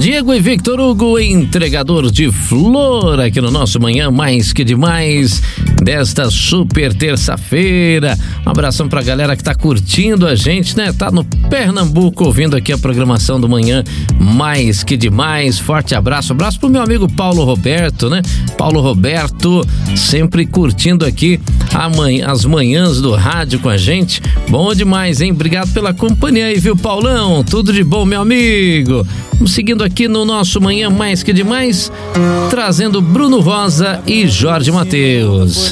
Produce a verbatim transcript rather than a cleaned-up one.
Diego e Victor Hugo, entregador de flor, aqui no nosso Manhã Mais Que Demais, desta super terça-feira. Um abração pra galera que tá curtindo a gente, né? Tá no Pernambuco ouvindo aqui a programação do Manhã Mais Que Demais. Forte abraço, abraço pro meu amigo Paulo Roberto, né? Paulo Roberto, sempre curtindo aqui a manhã, as manhãs do rádio com a gente. Bom demais, hein? Obrigado pela companhia aí, viu, Paulão? Tudo de bom, meu amigo. Vamos seguindo aqui no nosso Manhã Mais Que Demais, trazendo Bruno Rosa e Jorge Mateus.